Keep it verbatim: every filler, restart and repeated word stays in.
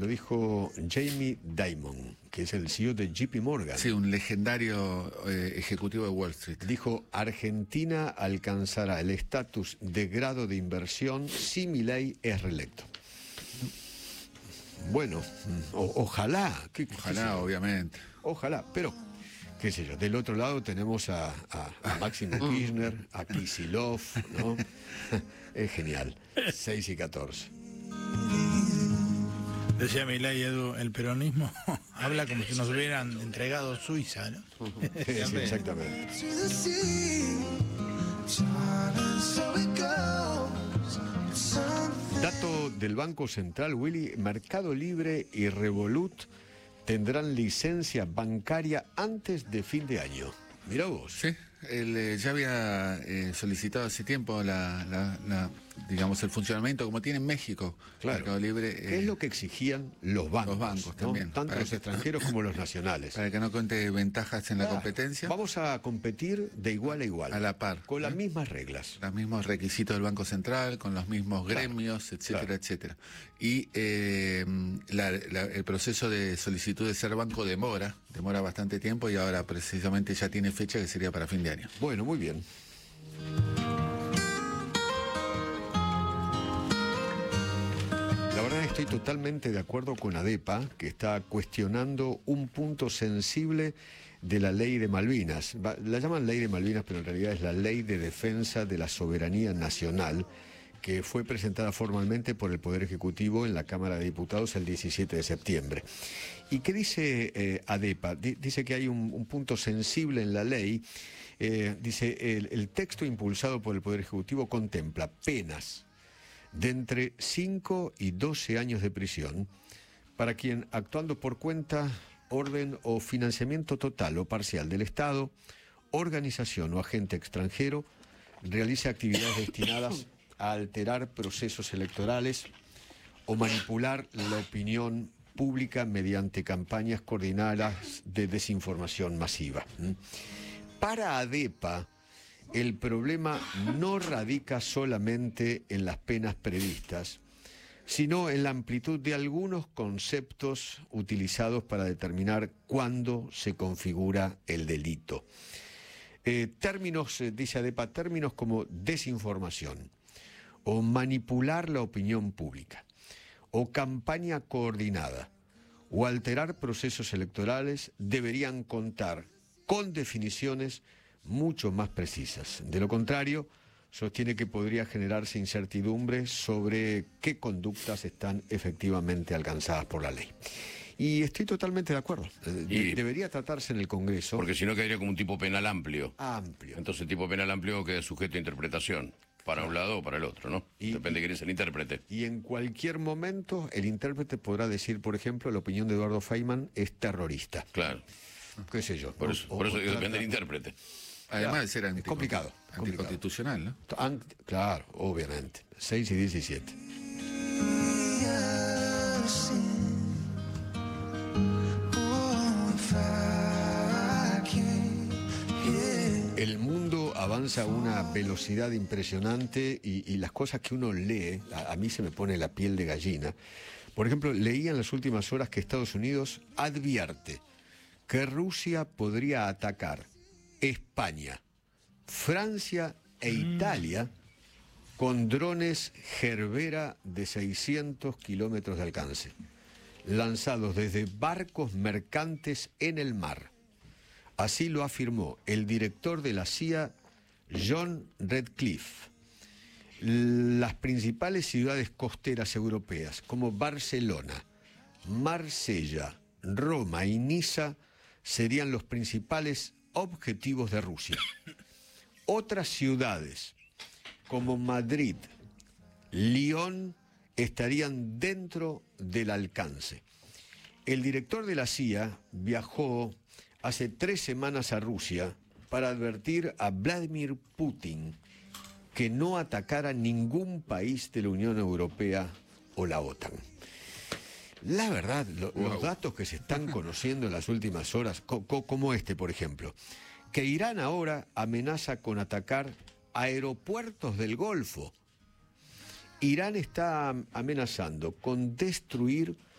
lo dijo Jamie Dimon, que es el C E O de J P Morgan. Sí, un legendario eh, ejecutivo de Wall Street. Dijo, Argentina alcanzará el estatus de grado de inversión si Milei es reelecto. Bueno, o, ojalá. ¿Qué, Ojalá, qué sé yo? obviamente. Ojalá, pero, qué sé yo, del otro lado tenemos a, a, a Máximo Kirchner, a Kicillof, ¿no? Es genial. seis y catorce. Decía Milei, Edu, el peronismo habla como si nos hubieran entregado Suiza, ¿no? Sí, sí, exactamente. Dato del Banco Central, Willy, Mercado Libre y Revolut tendrán licencia bancaria antes de fin de año. Mirá vos. Sí, él eh, ya había eh, solicitado hace tiempo la, la, la, digamos, el funcionamiento como tiene en México. Claro. Mercado Libre. ¿Qué eh, es lo que exigían los bancos? Los bancos ¿no? también. Tanto Para los que- extranjeros como los nacionales. Para que no cuente ventajas en la Claro. competencia. Vamos a competir de igual a igual. A la par, Con las ¿no? mismas reglas. Los mismos requisitos del Banco Central, con los mismos gremios, etcétera, claro. etcétera. Y eh, la- la- el proceso de solicitud de ser banco demora, demora bastante tiempo y ahora precisamente ya tiene fecha que sería para fin de año. Bueno, muy bien. La verdad estoy totalmente de acuerdo con ADEPA, que está cuestionando un punto sensible de la ley de Malvinas. Va- La llaman ley de Malvinas, pero en realidad es la ley de defensa de la soberanía nacional, que fue presentada formalmente por el Poder Ejecutivo en la Cámara de Diputados el diecisiete de septiembre. ¿Y qué dice eh, ADEPA? Di- dice que hay un, un punto sensible en la ley. Eh, dice, el, el texto impulsado por el Poder Ejecutivo contempla penas de entre cinco y doce años de prisión para quien, actuando por cuenta, orden o financiamiento total o parcial del Estado, organización o agente extranjero, realice actividades destinadas a alterar procesos electorales o manipular la opinión pública mediante campañas coordinadas de desinformación masiva. ¿Mm? Para ADEPA, el problema no radica solamente en las penas previstas, sino en la amplitud de algunos conceptos utilizados para determinar cuándo se configura el delito. Eh, términos, eh, dice ADEPA, términos como desinformación, o manipular la opinión pública, o campaña coordinada, o alterar procesos electorales deberían contar con definiciones mucho más precisas. De lo contrario, sostiene que podría generarse incertidumbre sobre qué conductas están efectivamente alcanzadas por la ley. Y estoy totalmente de acuerdo. Eh, de- Y- debería tratarse en el Congreso. Porque si no quedaría como un tipo penal amplio. Amplio. Entonces el tipo penal amplio queda sujeto a interpretación, para un lado o para el otro, ¿no? Y- Depende de quién es el intérprete. Y en cualquier momento el intérprete podrá decir, por ejemplo, la opinión de Eduardo Feynman es terrorista. Claro, ¿Qué sé yo? por ¿no? eso, O- por eso o digo, trata- depende del intérprete. Además de ser es anticon- complicado, complicado. anticonstitucional, ¿no? Ant- Claro, obviamente. seis y diecisiete. El mundo avanza a una velocidad impresionante y, y las cosas que uno lee, a, a mí se me pone la piel de gallina. Por ejemplo, leía en las últimas horas que Estados Unidos advierte que Rusia podría atacar España, Francia e Italia con drones Gerbera de seiscientos kilómetros de alcance, lanzados desde barcos mercantes en el mar. Así lo afirmó el director de la C I A, John Redcliffe. Las principales ciudades costeras europeas, como Barcelona, Marsella, Roma y Niza, serían los principales objetivos de Rusia. Otras ciudades, como Madrid, Lyon, estarían dentro del alcance. El director de la C I A viajó hace tres semanas a Rusia para advertir a Vladimir Putin que no atacara ningún país de la Unión Europea o la OTAN. La verdad, lo- Wow. los datos que se están conociendo en las últimas horas, co- co- como este, por ejemplo, que Irán ahora amenaza con atacar aeropuertos del Golfo. Irán está amenazando con destruir